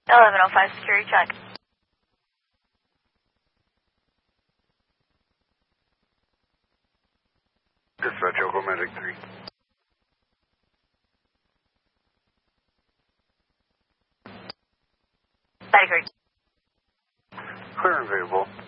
1105 security check. Dispatch, Oakland Medic 3. Medic 3. Clear and available.